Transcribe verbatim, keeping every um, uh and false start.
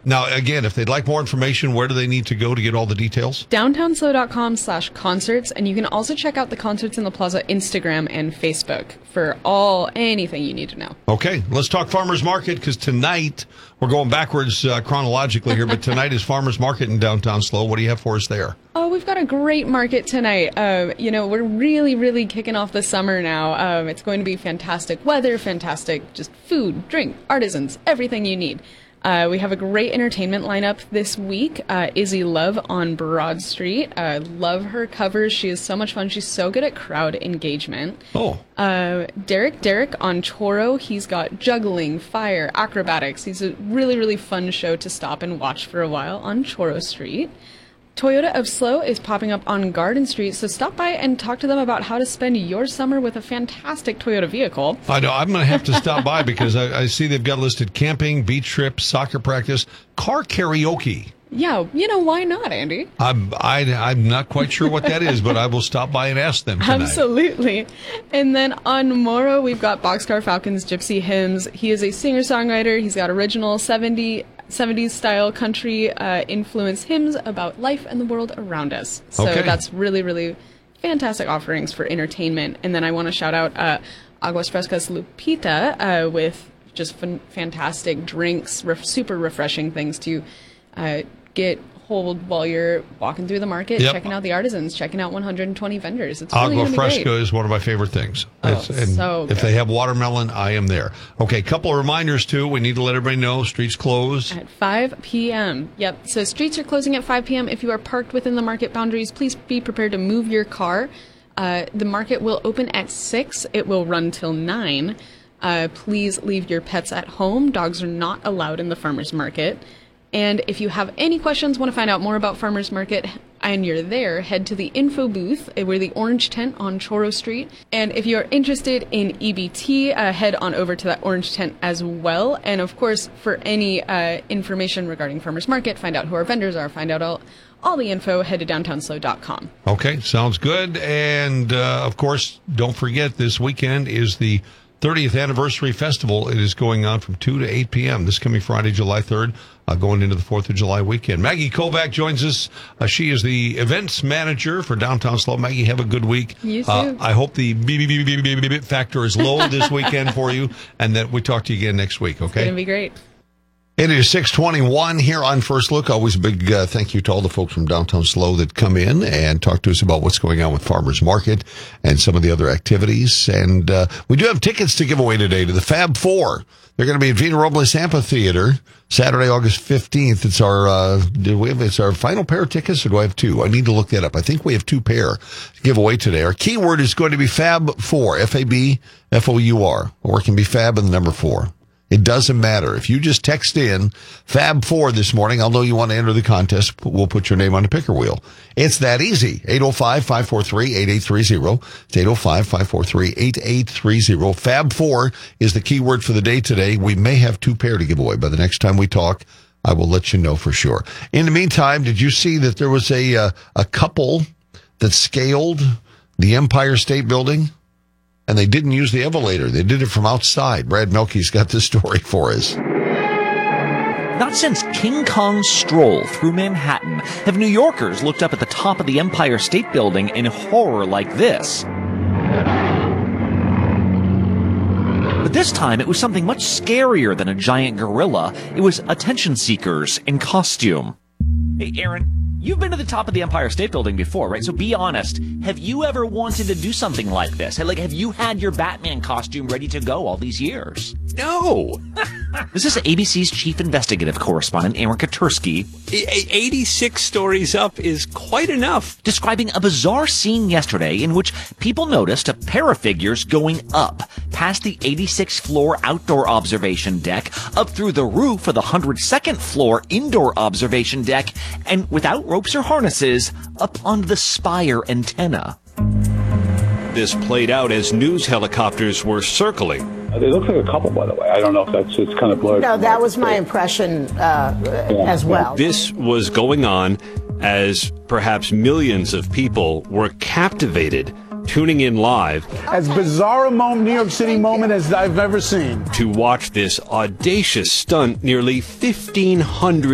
Now, again, if they'd like more information, where do they need to go to get all the details? downtownslow.com slash concerts, and you can also check out the Concerts in the Plaza Instagram and Facebook for all anything you need to know. Okay, let's talk Farmers Market, because tonight, we're going backwards uh, chronologically here, but tonight is Farmers Market in downtown Slow. What do you have for us there? Oh, we've got a great market tonight. Um, you know, we're really, really kicking off the summer now. Um, it's going to be fantastic weather, fantastic just food, drink, artisans, everything you need. Uh, we have a great entertainment lineup this week. Uh, Izzy Love on Broad Street. I uh, love her covers. She is so much fun. She's so good at crowd engagement. Oh. Uh, Derek Derek on Choro. He's got juggling, fire, acrobatics. He's a really, really fun show to stop and watch for a while on Choro Street. Toyota of Slow is popping up on Garden Street, so stop by and talk to them about how to spend your summer with a fantastic Toyota vehicle. I know. I'm going to have to stop by because I, I see they've got listed camping, beach trips, soccer practice, car karaoke. Yeah, you know, why not, Andy? I'm, I, I'm not quite sure what that is, but I will stop by and ask them tonight. Absolutely. And then on Morrow, we've got Boxcar Falcons Gypsy Hymns. He is a singer-songwriter. He's got original seventies style country uh, influence hymns about life and the world around us. So okay. That's really, really fantastic offerings for entertainment. And then I want to shout out uh, Aguas Frescas Lupita uh, with just fun- fantastic drinks, ref- super refreshing things to uh, get hold while you're walking through the market, yep. checking out the artisans, checking out one hundred twenty vendors. It's really Agua Fresca great. is one of my favorite things. Oh, and so if good. they have watermelon, I am there. Okay, couple of reminders, too. We need to let everybody know streets close. At five p.m. Yep, so streets are closing at five p.m. If you are parked within the market boundaries, please be prepared to move your car. Uh, the market will open at six. It will run till nine. Uh, please leave your pets at home. Dogs are not allowed in the farmers market. And if you have any questions, want to find out more about Farmers Market, and you're there, head to the info booth. We're the Orange Tent on Choro Street. And if you're interested in E B T, uh, head on over to that Orange Tent as well. And of course, for any uh, information regarding Farmers Market, find out who our vendors are, find out all, all the info, head to downtown slow dot com. Okay, sounds good. And uh, of course, don't forget, this weekend is the thirtieth Anniversary Festival. It is going on from two to eight p.m. this coming Friday, July third, uh, going into the fourth of July weekend. Maggie Kovac joins us. Uh, she is the events manager for Downtown Slow. Maggie, have a good week. You too. Uh, I hope the beep, beep, beep, beep, beep, beep, beep factor is low this weekend for you, and that we talk to you again next week, okay? It's going to be great. It is six twenty-one here on First Look. Always a big uh, thank you to all the folks from Downtown Slow that come in and talk to us about what's going on with Farmers Market and some of the other activities. And uh, we do have tickets to give away today to the Fab Four. They're going to be at Vina Robles Amphitheater Saturday, August fifteenth. It's our uh, do we have, it's our final pair of tickets, or do I have two? I need to look that up. I think we have two pair to give away today. Our keyword is going to be Fab Four, F A B F O U R, or it can be Fab and the number four. It doesn't matter. If you just text in Fab four this morning, I'll know you want to enter the contest. We'll put your name on the picker wheel. It's that easy. eight oh five, five four three, eight eight three zero. It's eight oh five, five four three, eight eight three zero. Fab four is the keyword for the day today. We may have two pair to give away. By the next time we talk, I will let you know for sure. In the meantime, did you see that there was a uh, a couple that scaled the Empire State Building? And they didn't use the elevator. They did it from outside. Brad Melke's got the story for us. Not since King Kong's stroll through Manhattan have New Yorkers looked up at the top of the Empire State Building in horror like this. But this time it was something much scarier than a giant gorilla. It was attention seekers in costume. Hey, Aaron. You've been to the top of the Empire State Building before, right? So be honest. Have you ever wanted to do something like this? Like, have you had your Batman costume ready to go all these years? No. This is A B C's chief investigative correspondent, Aaron Katursky. eighty-six stories up is quite enough. Describing a bizarre scene yesterday in which people noticed a pair of figures going up past the eighty-sixth floor outdoor observation deck, up through the roof of the one hundred second floor indoor observation deck, and without ropes or harnesses, up on the spire antenna. This played out as news helicopters were circling. It looks like a couple, by the way. I don't know if that's just kind of blurred. No, that was my impression uh, yeah. as well. This was going on as perhaps millions of people were captivated, tuning in live. As bizarre a moment, New York City moment as I've ever seen. To watch this audacious stunt nearly fifteen hundred